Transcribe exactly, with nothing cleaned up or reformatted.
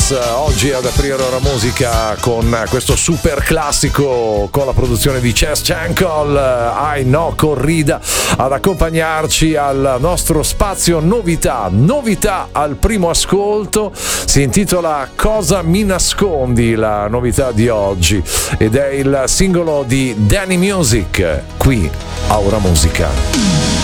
Thomas oggi ad aprire Ora Musica con questo super classico con la produzione di Chess Chancol, I No Corrida, ad accompagnarci al nostro spazio novità, novità al primo ascolto. Si intitola Cosa mi nascondi, la novità di oggi, ed è il singolo di Danny Music qui a Ora Musica.